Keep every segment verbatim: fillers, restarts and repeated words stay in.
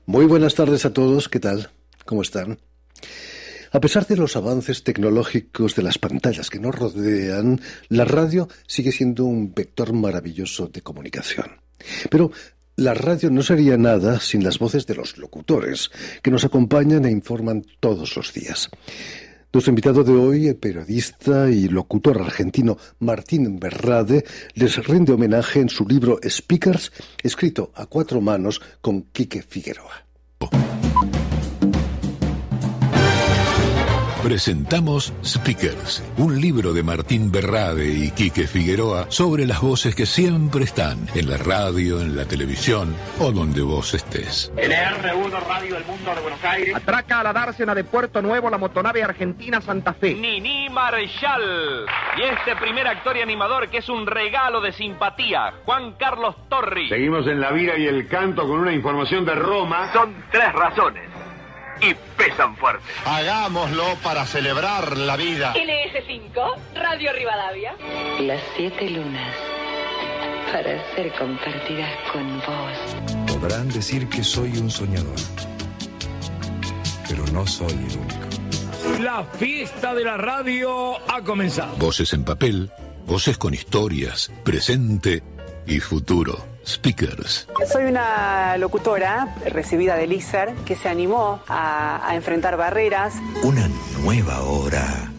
Muy buenas tardes a todos, ¿qué tal? ¿Cómo están? A pesar de los avances tecnológicos de las pantallas que nos rodean, la radio sigue siendo un vector maravilloso de comunicación. Pero la radio no sería nada sin las voces de los locutores, que nos acompañan e informan todos los días. Nuestro invitado de hoy, el periodista y locutor argentino Martín Berrade, les rinde homenaje en su libro Speakers, escrito a cuatro manos con Quique Figueroa. Presentamos Speakers, un libro de Martín Berrade y Quique Figueroa sobre las voces que siempre están en la radio, en la televisión o donde vos estés. N R uno Radio El Mundo de Buenos Aires. Atraca a la dársena de Puerto Nuevo la motonave argentina Santa Fe. Nini Marshall. Y este primer actor y animador que es un regalo de simpatía, Juan Carlos Torri. Seguimos en la vida y el canto con una información de Roma. Son tres razones. Y pesan fuerte. Hagámoslo para celebrar la vida. N S cinco, Radio Rivadavia. Las siete lunas, para ser compartidas con vos. Podrán decir que soy un soñador, pero no soy el único. La fiesta de la radio ha comenzado. Voces en papel, voces con historias, presente y futuro. Speakers. Soy una locutora recibida del I S E R que se animó a, a enfrentar barreras. Una nueva hora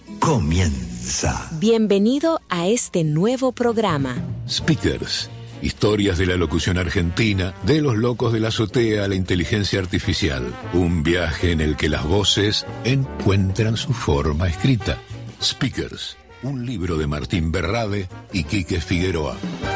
comienza. Bienvenido a este nuevo programa. Speakers. Historias de la locución argentina, de los locos de la azotea a la inteligencia artificial. Un viaje en el que las voces encuentran su forma escrita. Speakers. Un libro de Martín Berrade y Quique Figueroa.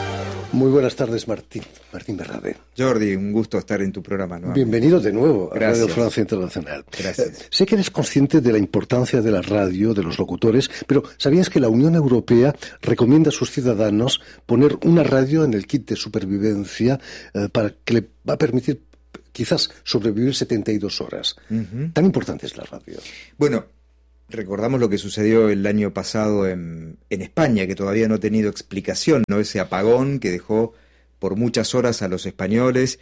Muy buenas tardes, Martín. Martín Berrade. Jordi, un gusto estar en tu programa nuevamente. Bienvenido de nuevo a Gracias. Radio Francia Internacional. Gracias. Eh, sé que eres consciente de la importancia de la radio, de los locutores, pero ¿sabías que la Unión Europea recomienda a sus ciudadanos poner una radio en el kit de supervivencia eh, para que le va a permitir quizás sobrevivir setenta y dos horas? Uh-huh. ¿Tan importante es la radio? Bueno, recordamos lo que sucedió el año pasado en, en España, que todavía no ha tenido explicación, ¿no? Ese apagón que dejó por muchas horas a los españoles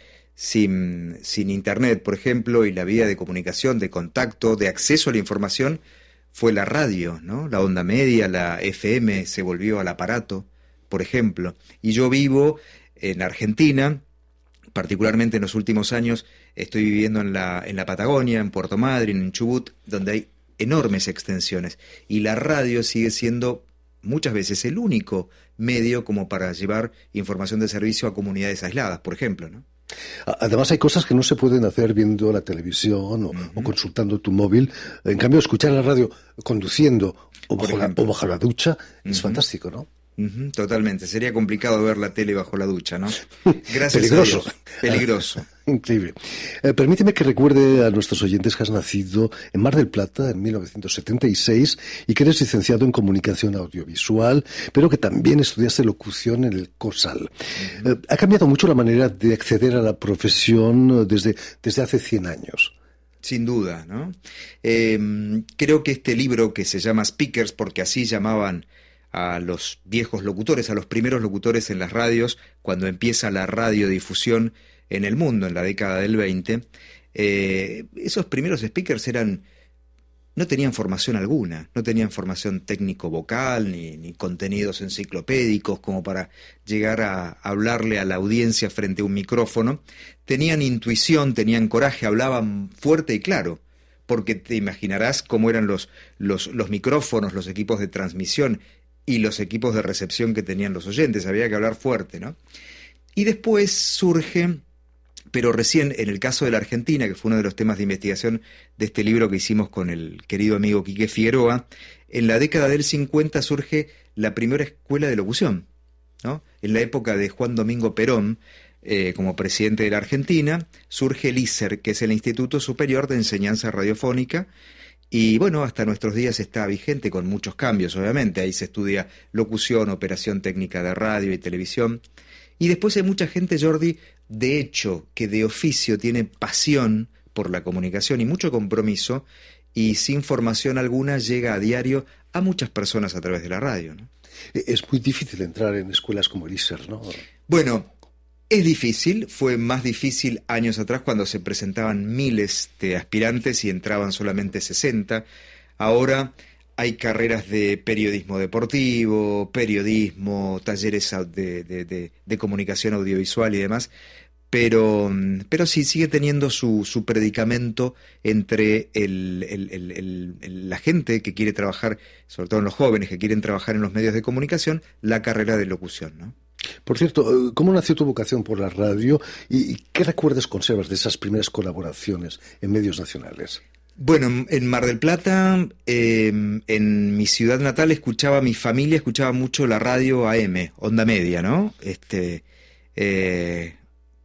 sin, sin internet, por ejemplo, y la vía de comunicación, de contacto, de acceso a la información fue la radio, ¿no? La onda media, la F M se volvió al aparato, por ejemplo. Y yo vivo en Argentina, particularmente en los últimos años estoy viviendo en la, en la Patagonia, en Puerto Madryn, en Chubut, donde hay enormes extensiones, y la radio sigue siendo muchas veces el único medio como para llevar información de servicio a comunidades aisladas, por ejemplo, ¿no? Además hay cosas que no se pueden hacer viendo la televisión o, uh-huh. o consultando tu móvil. En cambio, escuchar la radio conduciendo o bajo, la, o bajo la ducha uh-huh. es fantástico, ¿no? Uh-huh, totalmente, sería complicado ver la tele bajo la ducha, ¿no? Gracias Peligroso. a Dios. Peligroso. Increíble. Eh, permíteme que recuerde a nuestros oyentes que has nacido en Mar del Plata en mil novecientos setenta y seis y que eres licenciado en comunicación audiovisual, pero que también estudiaste locución en el COSAL. Uh-huh. Eh, ha cambiado mucho la manera de acceder a la profesión desde, desde hace cien años. Sin duda, ¿no? Eh, creo que este libro que se llama Speakers, porque así llamaban a los viejos locutores, a los primeros locutores en las radios, cuando empieza la radiodifusión en el mundo, en la década del veinte, eh, esos primeros speakers eran, no tenían formación alguna, no tenían formación técnico-vocal, ni, ni contenidos enciclopédicos como para llegar a hablarle a la audiencia frente a un micrófono. Tenían intuición, tenían coraje, hablaban fuerte y claro, porque te imaginarás cómo eran los, los, los micrófonos, los equipos de transmisión y los equipos de recepción que tenían los oyentes, había que hablar fuerte, ¿no? Y después surge, pero recién en el caso de la Argentina, que fue uno de los temas de investigación de este libro que hicimos con el querido amigo Quique Figueroa, en la década del cincuenta surge la primera escuela de locución, ¿no? En la época de Juan Domingo Perón, eh, como presidente de la Argentina, surge el I S E R, que es el Instituto Superior de Enseñanza Radiofónica. Y bueno, hasta nuestros días está vigente con muchos cambios, obviamente. Ahí se estudia locución, operación técnica de radio y televisión. Y después hay mucha gente, Jordi, de hecho, que de oficio tiene pasión por la comunicación y mucho compromiso, y sin formación alguna llega a diario a muchas personas a través de la radio, ¿no? Es muy difícil entrar en escuelas como el I S E R, ¿no? Bueno, Es difícil, fue más difícil años atrás cuando se presentaban miles de aspirantes y entraban solamente sesenta. Ahora hay carreras de periodismo deportivo, periodismo, talleres de, de, de, de comunicación audiovisual y demás, pero, pero sí sigue teniendo su, su predicamento entre el, el, el, el, el, la gente que quiere trabajar, sobre todo en los jóvenes que quieren trabajar en los medios de comunicación, la carrera de locución, ¿no? Por cierto, ¿cómo nació tu vocación por la radio y qué recuerdos conservas de esas primeras colaboraciones en medios nacionales? Bueno, en Mar del Plata, eh, en mi ciudad natal, escuchaba, mi familia escuchaba mucho la radio A M, onda media, ¿no? Este, eh,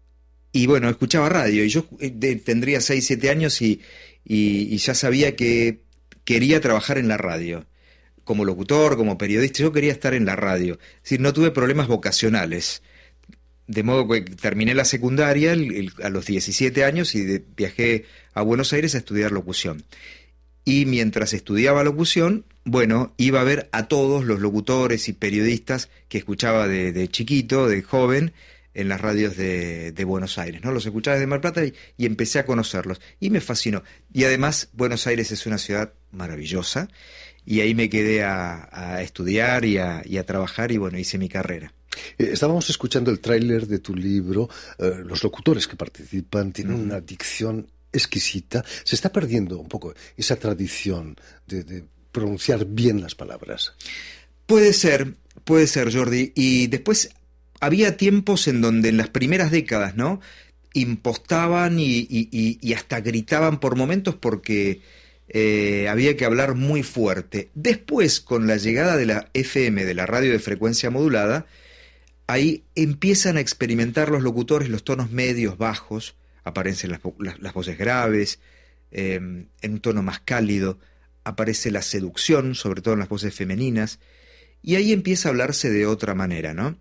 y bueno, escuchaba radio, y yo eh, tendría seis, siete años y, y, y ya sabía que quería trabajar en la radio. Como locutor, como periodista, yo quería estar en la radio. Es decir, no tuve problemas vocacionales. De modo que terminé la secundaria el, el, a los diecisiete años y de, viajé a Buenos Aires a estudiar locución. Y mientras estudiaba locución, bueno, iba a ver a todos los locutores y periodistas que escuchaba de, de chiquito, de joven, en las radios de, de Buenos Aires, ¿no? Los escuchaba desde Mar del Plata y, y empecé a conocerlos. Y me fascinó. Y además, Buenos Aires es una ciudad maravillosa. Y ahí me quedé a, a estudiar y a, y a trabajar y bueno, hice mi carrera. Eh, estábamos escuchando el tráiler de tu libro. Eh, los locutores que participan tienen mm. una dicción exquisita. Se está perdiendo un poco esa tradición de, de pronunciar bien las palabras. Puede ser, puede ser, Jordi. Y después había tiempos en donde en las primeras décadas, ¿no? Impostaban y, y, y, y hasta gritaban por momentos porque... Eh, había que hablar muy fuerte. Después, con la llegada de la F M, de la radio de frecuencia modulada, ahí empiezan a experimentar los locutores los tonos medios, bajos, aparecen las, las, las voces graves, eh, en un tono más cálido, aparece la seducción, sobre todo en las voces femeninas, y ahí empieza a hablarse de otra manera, ¿no?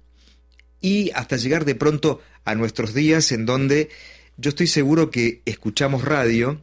Y hasta llegar de pronto a nuestros días en donde yo estoy seguro que escuchamos radio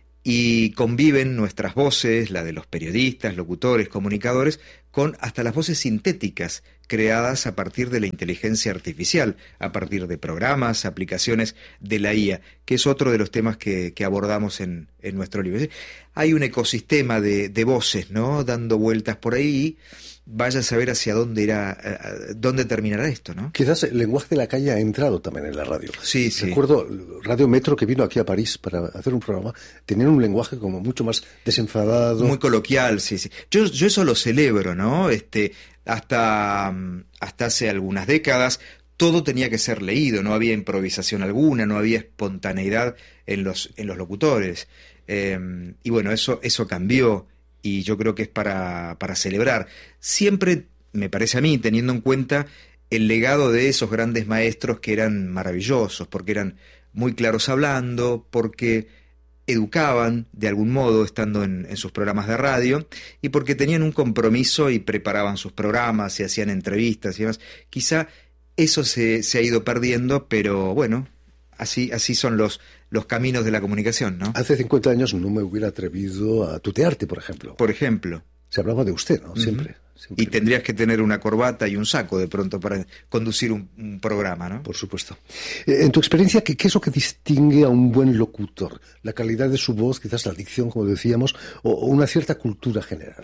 y conviven nuestras voces, la de los periodistas, locutores, comunicadores, con hasta las voces sintéticas creadas a partir de la inteligencia artificial, a partir de programas, aplicaciones de la I A, que es otro de los temas que, que abordamos en, en nuestro libro. Hay un ecosistema de, de voces, ¿no?, dando vueltas por ahí. Vaya a saber hacia dónde irá, dónde terminará esto, ¿no? Quizás el lenguaje de la calle ha entrado también en la radio. Sí, sí. Recuerdo Radio Metro, que vino aquí a París para hacer un programa, tenían un lenguaje como mucho más desenfadado. Muy coloquial, sí, sí. Yo, yo eso lo celebro, ¿no? Este, hasta, hasta hace algunas décadas todo tenía que ser leído, no había improvisación alguna, no había espontaneidad en los, en los locutores. Eh, y bueno, eso, eso cambió. Y yo creo que es para, para celebrar. Siempre, me parece a mí, teniendo en cuenta el legado de esos grandes maestros que eran maravillosos, porque eran muy claros hablando, porque educaban de algún modo estando en, en sus programas de radio, y porque tenían un compromiso y preparaban sus programas y hacían entrevistas y demás. Quizá eso se, se ha ido perdiendo, pero bueno, así, así son los... los caminos de la comunicación, ¿no? Hace cincuenta años no me hubiera atrevido a tutearte, por ejemplo. Por ejemplo. Se hablaba de usted, ¿no? Siempre. Uh-huh. Siempre. Y tendrías que tener una corbata y un saco de pronto para conducir un, un programa, ¿no? Por supuesto. Eh, en tu experiencia, ¿qué, ¿qué es lo que distingue a un buen locutor? ¿La calidad de su voz, quizás la dicción, como decíamos, o, o una cierta cultura general?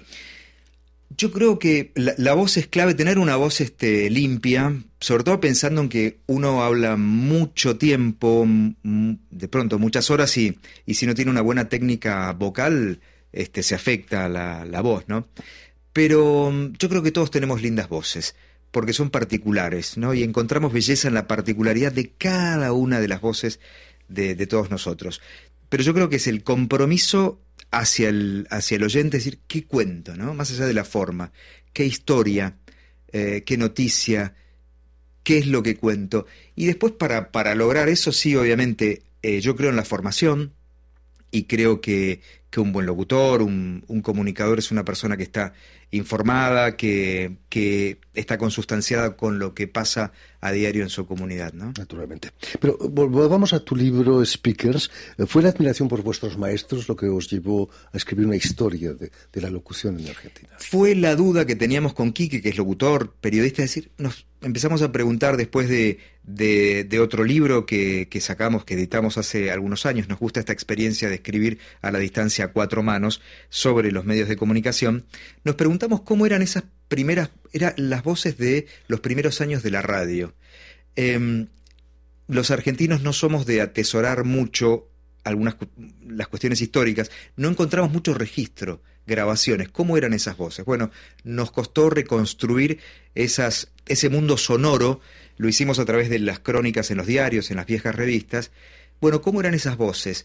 Yo creo que la, la voz es clave, tener una voz este, limpia, sobre todo pensando en que uno habla mucho tiempo, m- de pronto muchas horas, y, y si no tiene una buena técnica vocal, este, se afecta la, la voz, ¿no? Pero yo creo que todos tenemos lindas voces, porque son particulares, ¿no? Y encontramos belleza en la particularidad de cada una de las voces de, de todos nosotros. Pero yo creo que es el compromiso hacia el, hacia el oyente, es decir, ¿qué cuento, no? Más allá de la forma, qué historia, eh, qué noticia, qué es lo que cuento. Y después para, para lograr eso, sí, obviamente, eh, yo creo en la formación y creo que, que un buen locutor, un, un comunicador es una persona que está informada, que, que está consustanciada con lo que pasa a diario en su comunidad, ¿no? Naturalmente. Pero volvamos a tu libro Speakers. ¿Fue la admiración por vuestros maestros lo que os llevó a escribir una historia de, de la locución en Argentina? Fue la duda que teníamos con Quique, que es locutor, periodista, es decir, nos empezamos a preguntar después de, de, de otro libro que, que sacamos, que editamos hace algunos años. Nos gusta esta experiencia de escribir a la distancia a cuatro manos sobre los medios de comunicación. Nos preguntamos cómo eran esas primeras, eran las voces de los primeros años de la radio. Eh, los argentinos no somos de atesorar mucho algunas las cuestiones históricas, no encontramos mucho registro, grabaciones. ¿Cómo eran esas voces? Bueno, nos costó reconstruir esas, ese mundo sonoro, lo hicimos a través de las crónicas en los diarios, en las viejas revistas. Bueno, ¿cómo eran esas voces?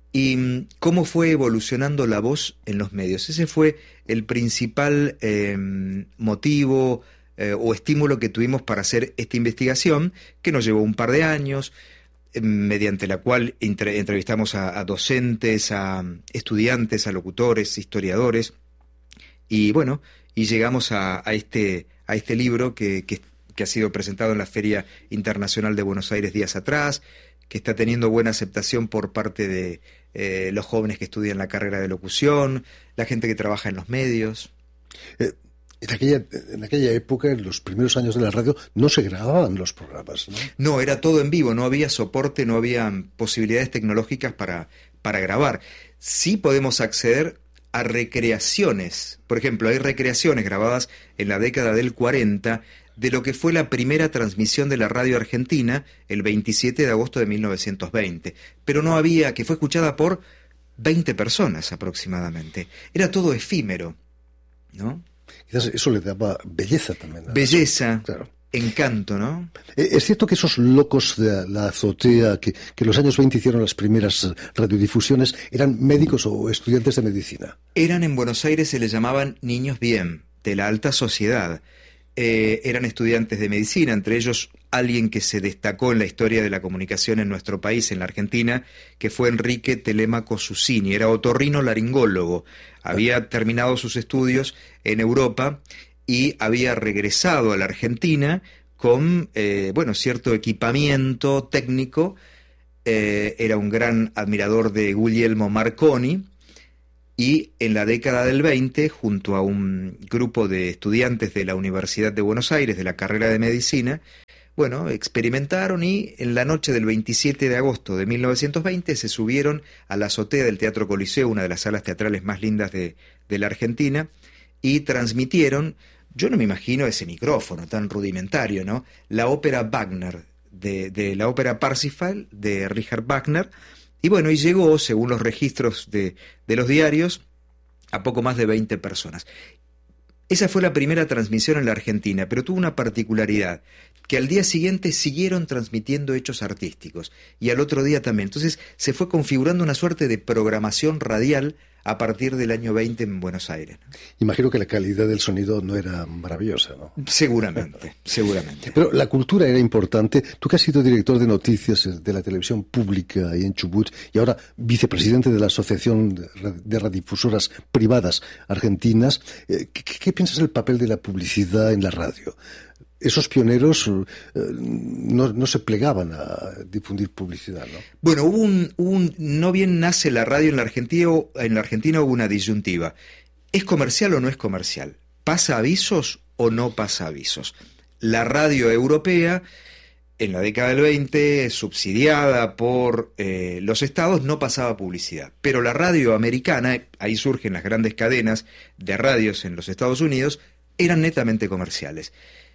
Y cómo fue evolucionando la voz en los medios. Ese fue el principal eh, motivo eh, o estímulo que tuvimos para hacer esta investigación, que nos llevó un par de años, eh, mediante la cual entre, entrevistamos a, a docentes, a estudiantes, a locutores, historiadores, y bueno, y llegamos a, a, este, a este libro que, que, que ha sido presentado en la Feria Internacional de Buenos Aires días atrás, que está teniendo buena aceptación por parte de eh, los jóvenes que estudian la carrera de locución, la gente que trabaja en los medios. Eh, en, aquella, en aquella época, en los primeros años de la radio, no se grababan los programas, ¿no? No, era todo en vivo, no había soporte, no había posibilidades tecnológicas para, para grabar. Sí podemos acceder a recreaciones. Por ejemplo, hay recreaciones grabadas en la década del cuarenta de lo que fue la primera transmisión de la radio argentina el veintisiete de agosto de mil novecientos veinte, pero no había, que fue escuchada por veinte personas aproximadamente. Era todo efímero, ¿no? Quizás eso le daba belleza también. Belleza, claro. Encanto, ¿no? Es cierto que esos locos de la azotea que, que en los años veinte hicieron las primeras radiodifusiones eran médicos o estudiantes de medicina. Eran en Buenos Aires, se les llamaban niños bien, de la alta sociedad. Eh, eran estudiantes de medicina, entre ellos alguien que se destacó en la historia de la comunicación en nuestro país, en la Argentina, que fue Enrique Telemaco Susini. Era otorrino laringólogo, había terminado sus estudios en Europa y había regresado a la Argentina con eh, bueno, cierto equipamiento técnico. Eh, era un gran admirador de Guglielmo Marconi. Y en la década del veinte, junto a un grupo de estudiantes de la Universidad de Buenos Aires, de la carrera de Medicina, bueno, experimentaron y en la noche del veintisiete de agosto de mil novecientos veinte se subieron a la azotea del Teatro Coliseo, una de las salas teatrales más lindas de, de la Argentina, y transmitieron, yo no me imagino ese micrófono tan rudimentario, ¿no? La ópera Wagner, de, de la ópera Parsifal, de Richard Wagner. Y bueno, y llegó, según los registros de, de los diarios, a poco más de veinte personas. Esa fue la primera transmisión en la Argentina, pero tuvo una particularidad, que al día siguiente siguieron transmitiendo hechos artísticos, y al otro día también. Entonces se fue configurando una suerte de programación radial a partir del año veinte en Buenos Aires. Imagino que la calidad del sonido no era maravillosa, ¿no? Seguramente, seguramente. Pero la cultura era importante. Tú que has sido director de noticias de la televisión pública ahí en Chubut y ahora vicepresidente de la Asociación de Radiodifusoras Privadas Argentinas, ¿qué, qué piensas del papel de la publicidad en la radio? Esos pioneros eh, no, no se plegaban a difundir publicidad, ¿no? Bueno, hubo un, un, no bien nace la radio en la Argentina, en la Argentina hubo una disyuntiva. ¿Es comercial o no es comercial? ¿Pasa avisos o no pasa avisos? La radio europea, en la década del veinte, subsidiada por eh, los estados, no pasaba publicidad. Pero la radio americana, ahí surgen las grandes cadenas de radios en los Estados Unidos, eran netamente comerciales.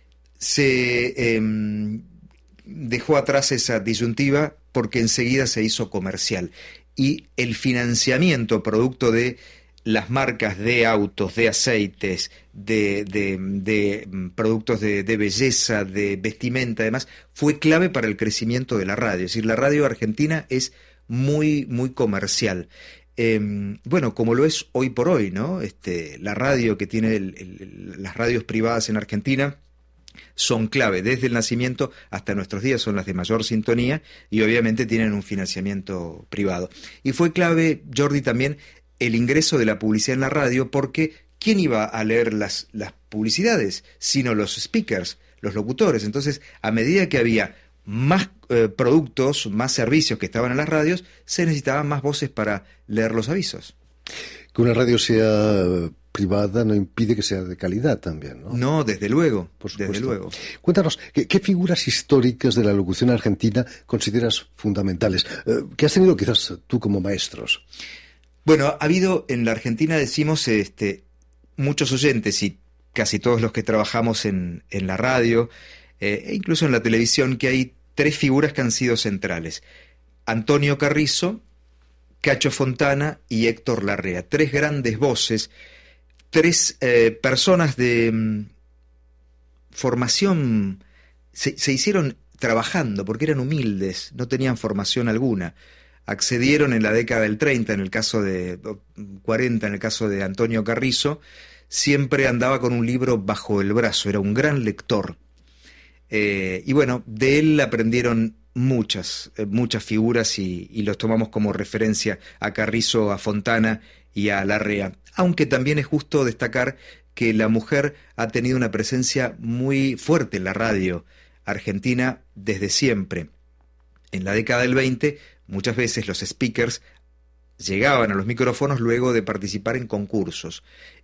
Se eh, dejó atrás esa disyuntiva porque enseguida se hizo comercial y el financiamiento producto de las marcas de autos, de aceites, de, de, de productos de, de belleza, de vestimenta, además, fue clave para el crecimiento de la radio. Es decir, la radio argentina es muy, muy comercial. Eh, bueno, como lo es hoy por hoy, ¿no? Este, la radio que tiene el, el, las radios privadas en Argentina son clave, desde el nacimiento hasta nuestros días, son las de mayor sintonía y obviamente tienen un financiamiento privado. Y fue clave, Jordi, también el ingreso de la publicidad en la radio porque ¿quién iba a leer las, las publicidades? Sino los speakers, los locutores. Entonces, a medida que había más eh, productos, más servicios que estaban en las radios, se necesitaban más voces para leer los avisos. Que una radio sea privada no impide que sea de calidad también, ¿no? No, desde luego, Por supuesto. desde luego. Cuéntanos, ¿qué, ¿qué figuras históricas de la locución argentina consideras fundamentales? Eh, ¿Qué has tenido quizás tú como maestros? Bueno, ha habido, en la Argentina decimos, este, muchos oyentes y casi todos los que trabajamos en, en la radio, eh, e incluso en la televisión, que hay tres figuras que han sido centrales. Antonio Carrizo, Cacho Fontana y Héctor Larrea. Tres grandes voces, tres eh, personas de mm, formación, se, se hicieron trabajando porque eran humildes, no tenían formación alguna. Accedieron en la década del treinta, en el caso de cuarenta, en el caso de Antonio Carrizo, siempre andaba con un libro bajo el brazo, era un gran lector. Eh, y bueno, de él aprendieron muchas, eh, muchas figuras y, y los tomamos como referencia a Carrizo, a Fontana y a Larrea. Aunque también es justo destacar que la mujer ha tenido una presencia muy fuerte en la radio argentina desde siempre. En la década del veinte, muchas veces los speakers llegaban a los micrófonos luego de participar en concursos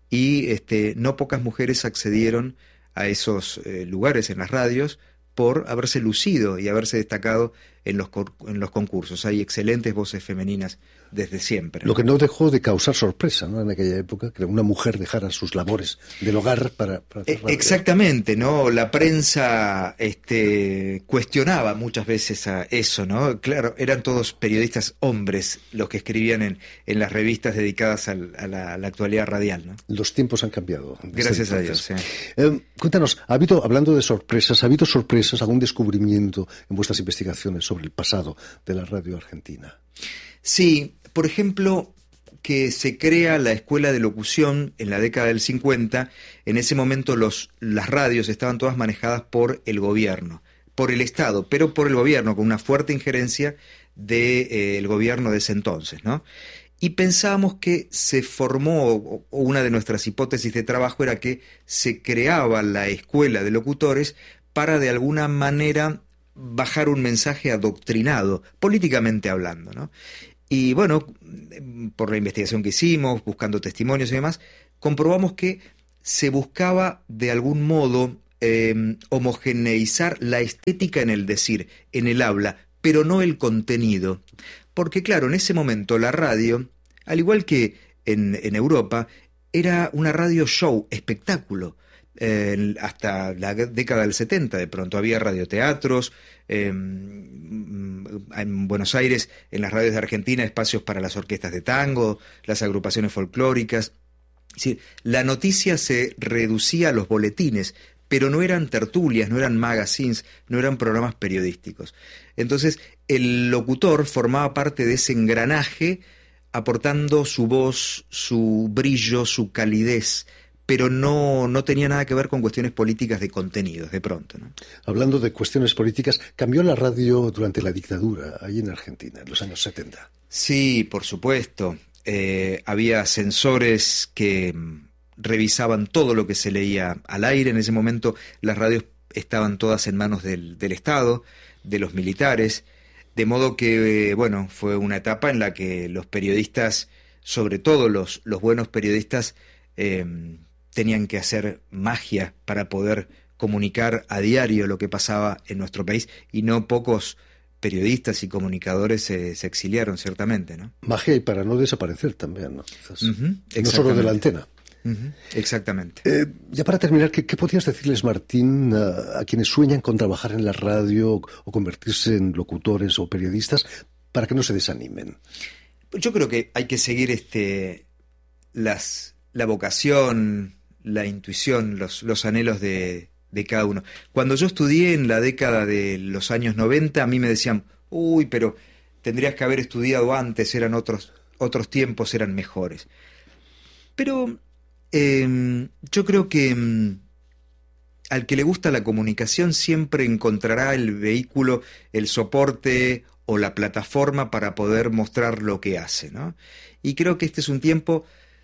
y este, no pocas mujeres accedieron a esos eh, lugares en las radios por haberse lucido y haberse destacado en los, en los concursos. Hay excelentes voces femeninas desde siempre, ¿no? Lo que no dejó de causar sorpresa, ¿no?, en aquella época, que una mujer dejara sus labores del hogar para, para hacer radio. Exactamente, ¿no? La prensa este, cuestionaba muchas veces a eso, ¿no? Claro, eran todos periodistas hombres los que escribían en, en las revistas dedicadas al, a, la, a la actualidad radial, ¿no? Los tiempos han cambiado. Gracias a Dios. Sí. Eh, cuéntanos, ¿ha habido, hablando de sorpresas, ¿ha habido sorpresas, algún descubrimiento en vuestras investigaciones sobre el pasado de la radio argentina? Sí, por ejemplo, que se crea la escuela de locución en la década del cincuenta. En ese momento los, las radios estaban todas manejadas por el gobierno, por el Estado, pero por el gobierno, con una fuerte injerencia del de, eh, gobierno de ese entonces, ¿no? Y pensábamos que se formó, o una de nuestras hipótesis de trabajo era que se creaba la escuela de locutores para de alguna manera bajar un mensaje adoctrinado, políticamente hablando, ¿no? Y bueno, por la investigación que hicimos, buscando testimonios y demás, comprobamos que se buscaba de algún modo eh, homogeneizar la estética en el decir, en el habla, pero no el contenido. Porque claro, en ese momento la radio, al igual que en, en Europa, era una radio show, espectáculo. Eh, hasta la década del setenta de pronto había radioteatros, eh, en Buenos Aires, en las radios de Argentina, espacios para las orquestas de tango, las agrupaciones folclóricas. Es decir, la noticia se reducía a los boletines, pero no eran tertulias, no eran magazines, no eran programas periodísticos. Entonces el locutor formaba parte de ese engranaje, aportando su voz, su brillo, su calidez, pero no, no tenía nada que ver con cuestiones políticas de contenidos, de pronto, ¿no? Hablando de cuestiones políticas, ¿cambió la radio durante la dictadura, ahí en Argentina, en los años setenta? Sí, por supuesto. Eh, había censores que revisaban todo lo que se leía al aire. En ese momento las radios estaban todas en manos del, del Estado, de los militares, de modo que, bueno, fue una etapa en la que los periodistas, sobre todo los, los buenos periodistas, eh, tenían que hacer magia para poder comunicar a diario lo que pasaba en nuestro país, y no pocos periodistas y comunicadores se, se exiliaron, ciertamente, ¿no? Magia y para no desaparecer también, ¿no? Quizás, uh-huh, no solo de la antena. Uh-huh, exactamente. Eh, ya para terminar, ¿qué, qué podrías decirles, Martín, a, a quienes sueñan con trabajar en la radio o convertirse en locutores o periodistas para que no se desanimen? Yo creo que hay que seguir este las la vocación, la intuición, los, los anhelos de, de cada uno. Cuando yo estudié en la década de los años noventa, a mí me decían, uy, pero tendrías que haber estudiado antes, eran otros, otros tiempos, eran mejores. Pero eh, yo creo que eh, al que le gusta la comunicación siempre encontrará el vehículo, el soporte o la plataforma para poder mostrar lo que hace, ¿no? Y creo que este es un tiempo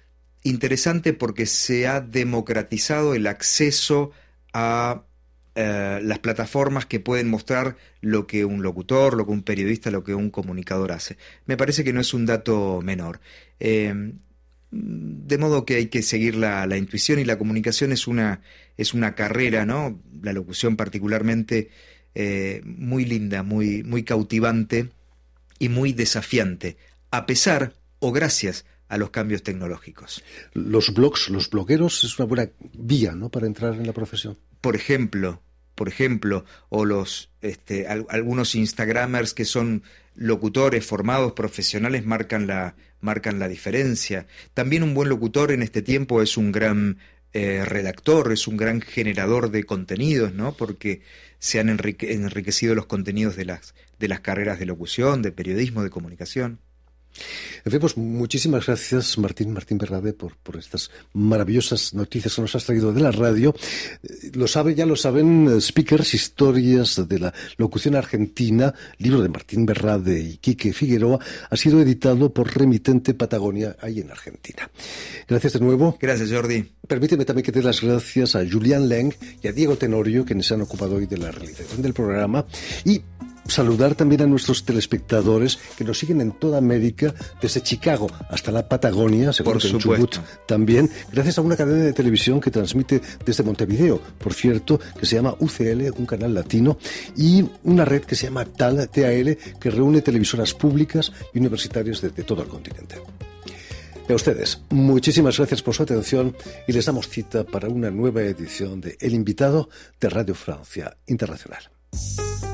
interesante porque se ha democratizado el acceso a eh, las plataformas que pueden mostrar lo que un locutor, lo que un periodista, lo que un comunicador hace. Me parece que no es un dato menor. Eh, de modo que hay que seguir la, la intuición, y la comunicación es una, es una carrera, ¿no? La locución particularmente, eh, muy linda, muy, muy cautivante y muy desafiante, a pesar o gracias a los cambios tecnológicos. Los blogs, los blogueros es una buena vía, ¿no?, para entrar en la profesión. Por ejemplo, por ejemplo, o los este, al, algunos instagramers que son locutores formados, profesionales, marcan la, marcan la diferencia. También un buen locutor en este tiempo es un gran eh, redactor, es un gran generador de contenidos, ¿no? Porque se han enrique, enriquecido los contenidos de las, de las carreras de locución, de periodismo, de comunicación. En fin, pues muchísimas gracias, Martín, Martín Berrade, por, por estas maravillosas noticias que nos has traído de la radio. Lo sabe, ya lo saben, Speakers, historias de la locución argentina, libro de Martín Berrade y Quique Figueroa, ha sido editado por Remitente Patagonia, ahí en Argentina. Gracias de nuevo. Gracias, Jordi. Permíteme también que dé las gracias a Julián Leng y a Diego Tenorio, quienes se han ocupado hoy de la realización del programa, y saludar también a nuestros telespectadores que nos siguen en toda América, desde Chicago hasta la Patagonia, seguro que en Chubut también, gracias a una cadena de televisión que transmite desde Montevideo, por cierto, que se llama U C L, un canal latino, y una red que se llama T A L, T A L, que reúne televisoras públicas y universitarias de, de todo el continente. Y a ustedes, muchísimas gracias por su atención y les damos cita para una nueva edición de El Invitado de Radio Francia Internacional.